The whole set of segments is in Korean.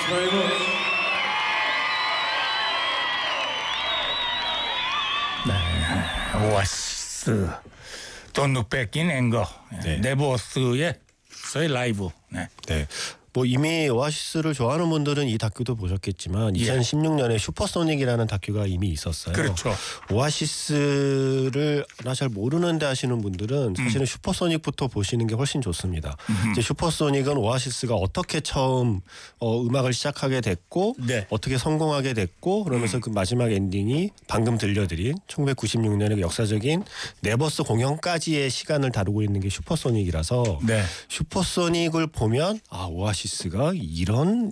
네, 오아시스 Don't Look Back in Anger. 네. 네버스의 라이브. 네. 네. 뭐 이미 오아시스를 좋아하는 분들은 이 다큐도 보셨겠지만 2016년에 슈퍼소닉이라는 다큐가 이미 있었어요. 그렇죠. 오아시스를 나 잘 모르는데 하시는 분들은 사실은 슈퍼소닉부터 보시는 게 훨씬 좋습니다. 이제 슈퍼소닉은 오아시스가 어떻게 처음 음악을 시작하게 됐고 네. 어떻게 성공하게 됐고 그러면서 그 마지막 엔딩이 방금 들려드린 1996년의 역사적인 네버스 공연까지의 시간을 다루고 있는 게 슈퍼소닉이라서 네. 슈퍼소닉을 보면 아 오아시스가 이런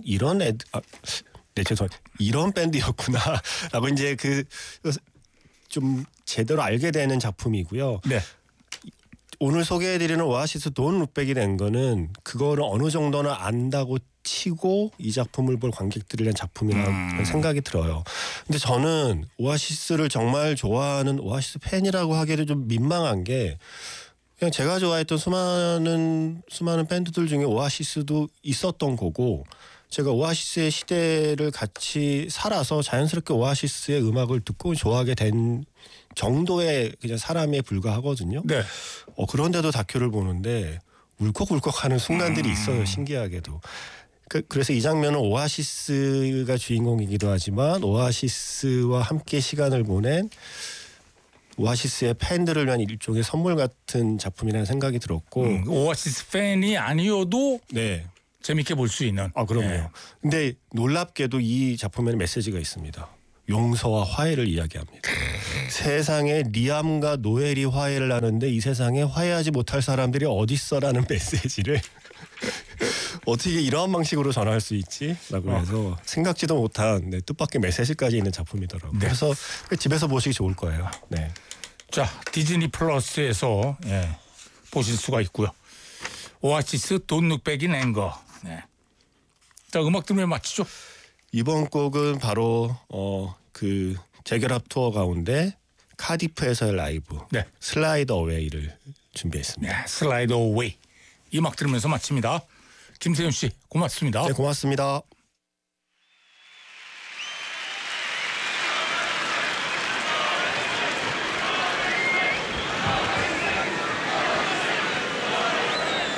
이런 밴드였구나라고 이제 그 좀 제대로 알게 되는 작품이고요. 네. 오늘 소개해드리는 오아시스 돈 룩백이 된 거는 그거를 어느 정도는 안다고 치고 이 작품을 볼 관객들을 위한 작품이라는 생각이 들어요. 근데 저는 오아시스를 정말 좋아하는 오아시스 팬이라고 하기에도 좀 민망한 게 그냥 제가 좋아했던 수많은 밴드들 중에 오아시스도 있었던 거고 제가 오아시스의 시대를 같이 살아서 자연스럽게 오아시스의 음악을 듣고 좋아하게 된 정도의 그냥 사람에 불과하거든요. 네. 그런데도 다큐를 보는데 울컥울컥하는 순간들이 있어요. 신기하게도. 그래서 이 장면은 오아시스가 주인공이기도 하지만 오아시스와 함께 시간을 보낸 오아시스의 팬들을 위한 일종의 선물 같은 작품이라는 생각이 들었고 오아시스 팬이 아니어도 네. 재밌게 볼 수 있는. 그럼요. 네. 근데 놀랍게도 이 작품에는 메시지가 있습니다. 용서와 화해를 이야기합니다. 세상에 리암과 노엘이 화해를 하는데 이 세상에 화해하지 못할 사람들이 어딨어라는 메시지를 어떻게 이러한 방식으로 전할 수 있지? 라고 해서 생각지도 못한 뜻밖의 메시지까지 있는 작품이더라고요. 네. 그래서 집에서 보시기 좋을 거예요. 네. 자, 디즈니 플러스에서 보실 수가 있고요. 오아시스 Don't Look Back in Anger. 네. 자, 음악 들으면 마치죠. 이번 곡은 바로 그 재결합 투어 가운데 카디프에서의 라이브 네. 슬라이드 어웨이를 준비했습니다. 네, 슬라이드 어웨이. 이 음악 들으면서 마칩니다. 김세윤 씨 고맙습니다. 네, 고맙습니다.